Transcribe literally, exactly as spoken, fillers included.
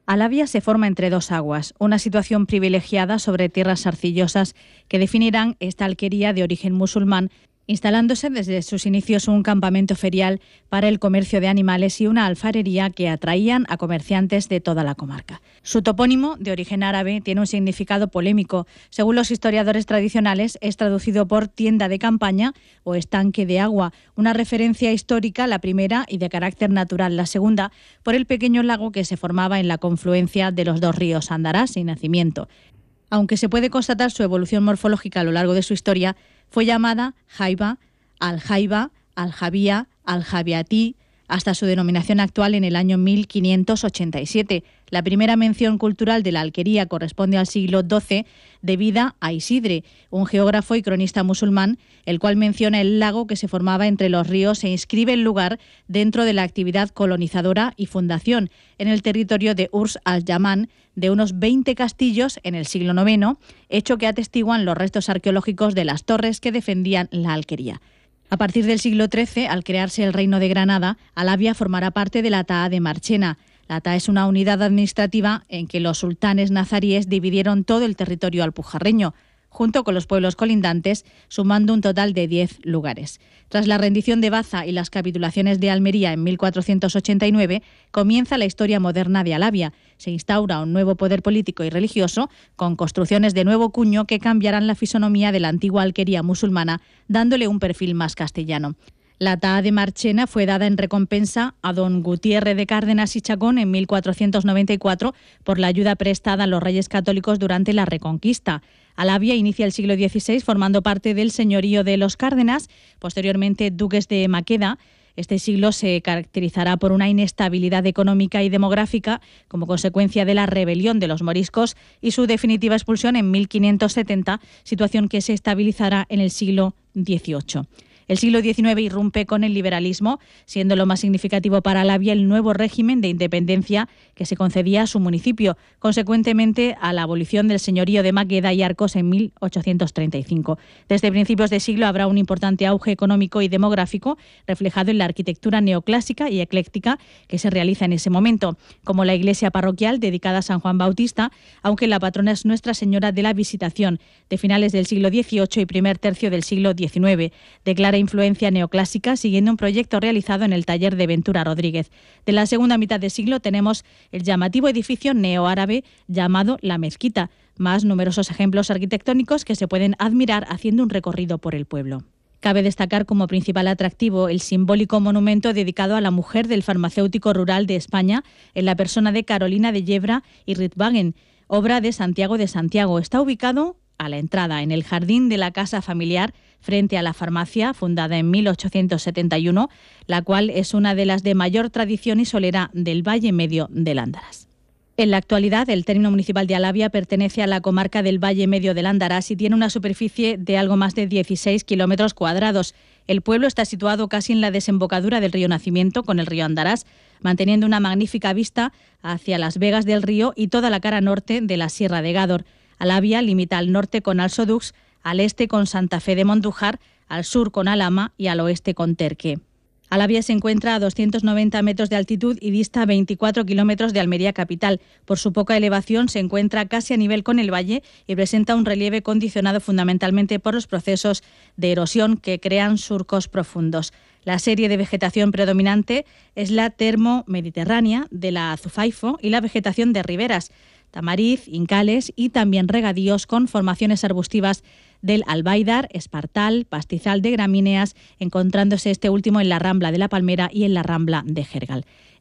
Alavia se forma entre dos aguas, una situación privilegiada sobre tierras arcillosas que definirán esta alquería de origen musulmán, instalándose desde sus inicios un campamento ferial para el comercio de animales y una alfarería que atraían a comerciantes de toda la comarca. Su topónimo, de origen árabe, tiene un significado polémico. Según los historiadores tradicionales, es traducido por tienda de campaña o estanque de agua, una referencia histórica, la primera, y de carácter natural, la segunda, por el pequeño lago que se formaba en la confluencia de los dos ríos Andarás y Nacimiento. Aunque se puede constatar su evolución morfológica a lo largo de su historia, fue llamada Jaiba, Al-Jaiba, Al-Jabía, Al-Jabiatí, hasta su denominación actual en el año mil quinientos ochenta y siete. La primera mención cultural de la alquería corresponde al siglo doce, debida a Isidre, un geógrafo y cronista musulmán, el cual menciona el lago que se formaba entre los ríos e inscribe el lugar dentro de la actividad colonizadora y fundación en el territorio de Urs al-Yaman de unos veinte castillos en el siglo noveno, hecho que atestiguan los restos arqueológicos de las torres que defendían la alquería. A partir del siglo trece, al crearse el Reino de Granada, Alavia formará parte de la Taha de Marchena. La Taha es una unidad administrativa en que los sultanes nazaríes dividieron todo el territorio alpujarreño, junto con los pueblos colindantes, sumando un total de diez lugares. Tras la rendición de Baza y las capitulaciones de Almería en mil cuatrocientos ochenta y nueve, comienza la historia moderna de Alavia. Se instaura un nuevo poder político y religioso, con construcciones de nuevo cuño que cambiarán la fisonomía de la antigua alquería musulmana, dándole un perfil más castellano. La Taha de Marchena fue dada en recompensa a don Gutiérrez de Cárdenas y Chacón en mil cuatrocientos noventa y cuatro por la ayuda prestada a los reyes católicos durante la Reconquista. Alavia inicia el siglo dieciséis formando parte del señorío de los Cárdenas, posteriormente duques de Maqueda. Este siglo se caracterizará por una inestabilidad económica y demográfica como consecuencia de la rebelión de los moriscos y su definitiva expulsión en mil quinientos setenta, situación que se estabilizará en el siglo dieciocho. El siglo diecinueve irrumpe con el liberalismo, siendo lo más significativo para Alavia el nuevo régimen de independencia que se concedía a su municipio, consecuentemente a la abolición del señorío de Maqueda y Arcos en mil ochocientos treinta y cinco. Desde principios de siglo habrá un importante auge económico y demográfico reflejado en la arquitectura neoclásica y ecléctica que se realiza en ese momento, como la iglesia parroquial dedicada a San Juan Bautista, aunque la patrona es Nuestra Señora de la Visitación, de finales del siglo dieciocho y primer tercio del siglo diecinueve. Declara influencia neoclásica siguiendo un proyecto realizado en el taller de Ventura Rodríguez. De la segunda mitad de siglo tenemos el llamativo edificio neoárabe llamado La Mezquita, más numerosos ejemplos arquitectónicos que se pueden admirar haciendo un recorrido por el pueblo. Cabe destacar como principal atractivo el simbólico monumento dedicado a la mujer del farmacéutico rural de España en la persona de Carolina de Yebra y Ritwagen, obra de Santiago de Santiago. Está ubicado a la entrada, en el jardín de la casa familiar, frente a la farmacia, fundada en mil ochocientos setenta y uno, la cual es una de las de mayor tradición y solera del Valle Medio del Andarás. En la actualidad, el término municipal de Alavia pertenece a la comarca del Valle Medio del Andarás y tiene una superficie de algo más de dieciséis kilómetros cuadrados. El pueblo está situado casi en la desembocadura del río Nacimiento con el río Andarás, manteniendo una magnífica vista hacia las vegas del río y toda la cara norte de la Sierra de Gádor. Alavia limita al norte con Alsodux, al este con Santa Fe de Mondújar, al sur con Alhama y al oeste con Terque. Alavia se encuentra a doscientos noventa metros de altitud y dista veinticuatro kilómetros de Almería capital. Por su poca elevación se encuentra casi a nivel con el valle y presenta un relieve condicionado fundamentalmente por los procesos de erosión que crean surcos profundos. La serie de vegetación predominante es la termo-mediterránea de la Azufaifo y la vegetación de riberas, tamariz, incales y también regadíos con formaciones arbustivas del albaidar, espartal, pastizal de gramíneas, encontrándose este último en la Rambla de la Palmera y en la Rambla de Jergal.